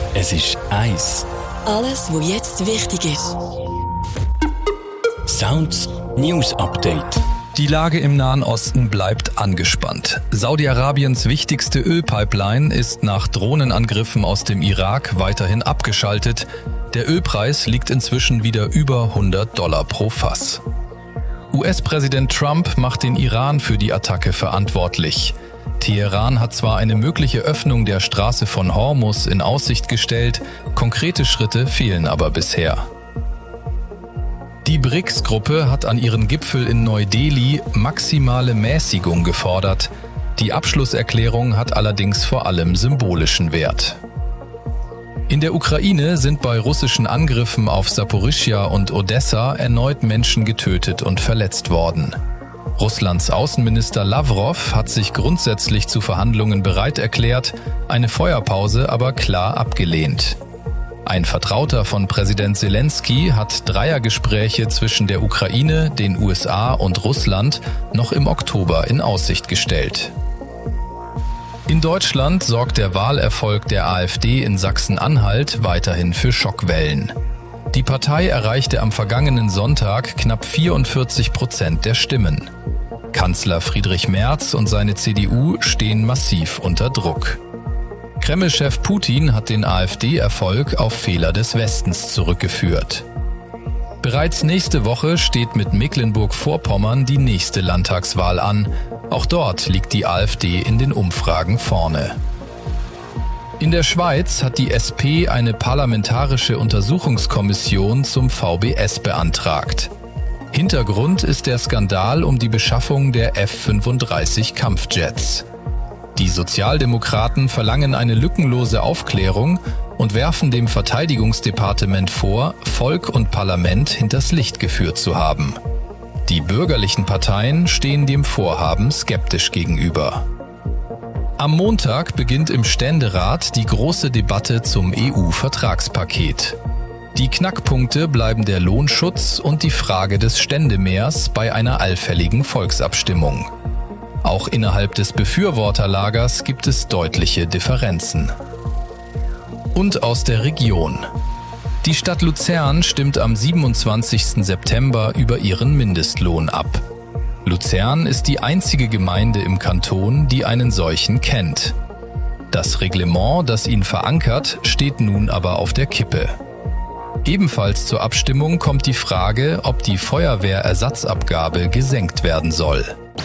Es ist 1. Alles, was jetzt wichtig ist. Sounds News Update. Die Lage im Nahen Osten bleibt angespannt. Saudi-Arabiens wichtigste Ölpipeline ist nach Drohnenangriffen aus dem Irak weiterhin abgeschaltet. Der Ölpreis liegt inzwischen wieder über $100 pro Fass. US-Präsident Trump macht den Iran für die Attacke verantwortlich. Teheran hat zwar eine mögliche Öffnung der Straße von Hormuz in Aussicht gestellt, konkrete Schritte fehlen aber bisher. Die BRICS-Gruppe hat an ihren Gipfel in Neu-Delhi maximale Mäßigung gefordert. Die Abschlusserklärung hat allerdings vor allem symbolischen Wert. In der Ukraine sind bei russischen Angriffen auf Saporischschja und Odessa erneut Menschen getötet und verletzt worden. Russlands Außenminister Lawrow hat sich grundsätzlich zu Verhandlungen bereit erklärt, eine Feuerpause aber klar abgelehnt. Ein Vertrauter von Präsident Zelensky hat Dreiergespräche zwischen der Ukraine, den USA und Russland noch im Oktober in Aussicht gestellt. In Deutschland sorgt der Wahlerfolg der AfD in Sachsen-Anhalt weiterhin für Schockwellen. Die Partei erreichte am vergangenen Sonntag knapp 44% der Stimmen. Kanzler Friedrich Merz und seine CDU stehen massiv unter Druck. Kreml-Chef Putin hat den AfD-Erfolg auf Fehler des Westens zurückgeführt. Bereits nächste Woche steht mit Mecklenburg-Vorpommern die nächste Landtagswahl an. Auch dort liegt die AfD in den Umfragen vorne. In der Schweiz hat die SP eine parlamentarische Untersuchungskommission zum VBS beantragt. Hintergrund ist der Skandal um die Beschaffung der F-35 Kampfjets. Die Sozialdemokraten verlangen eine lückenlose Aufklärung und werfen dem Verteidigungsdepartement vor, Volk und Parlament hinters Licht geführt zu haben. Die bürgerlichen Parteien stehen dem Vorhaben skeptisch gegenüber. Am Montag beginnt im Ständerat die große Debatte zum EU-Vertragspaket. Die Knackpunkte bleiben der Lohnschutz und die Frage des Ständemehrs bei einer allfälligen Volksabstimmung. Auch innerhalb des Befürworterlagers gibt es deutliche Differenzen. Und aus der Region. Die Stadt Luzern stimmt am 27. September über ihren Mindestlohn ab. Luzern ist die einzige Gemeinde im Kanton, die einen solchen kennt. Das Reglement, das ihn verankert, steht nun aber auf der Kippe. Ebenfalls zur Abstimmung kommt die Frage, ob die Feuerwehrersatzabgabe gesenkt werden soll.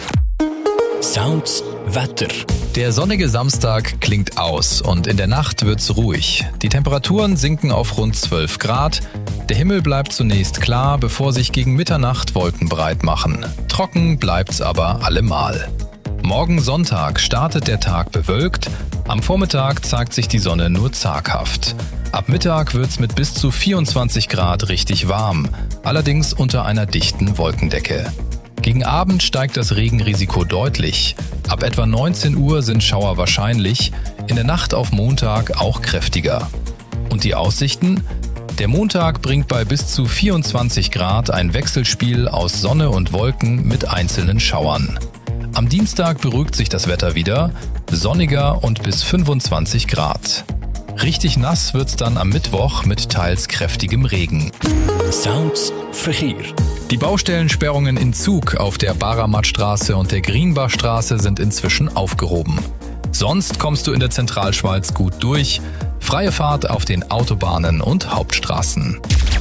Sounds Wetter. Der sonnige Samstag klingt aus und in der Nacht wird's ruhig. Die Temperaturen sinken auf rund 12 Grad. Der Himmel bleibt zunächst klar, bevor sich gegen Mitternacht Wolken breit machen. Trocken bleibt's aber allemal. Morgen Sonntag startet der Tag bewölkt. Am Vormittag zeigt sich die Sonne nur zaghaft. Ab Mittag wird's mit bis zu 24 Grad richtig warm, allerdings unter einer dichten Wolkendecke. Gegen Abend steigt das Regenrisiko deutlich. Ab etwa 19 Uhr sind Schauer wahrscheinlich, in der Nacht auf Montag auch kräftiger. Und die Aussichten? Der Montag bringt bei bis zu 24 Grad ein Wechselspiel aus Sonne und Wolken mit einzelnen Schauern. Am Dienstag beruhigt sich das Wetter wieder, sonniger und bis 25 Grad. Richtig nass wird's dann am Mittwoch mit teils kräftigem Regen. Sounds Verkehr. Die Baustellensperrungen in Zug auf der Baramatstraße und der Greenbachstraße sind inzwischen aufgehoben. Sonst kommst du in der Zentralschweiz gut durch. Freie Fahrt auf den Autobahnen und Hauptstraßen.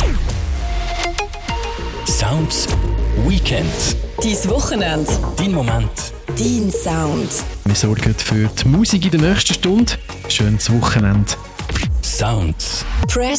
Sounds Weekend. Dein Wochenende. Dein Moment. Dein Sound. Wir sorgen für die Musik in der nächsten Stunde. Schönes Wochenende. Sounds. Press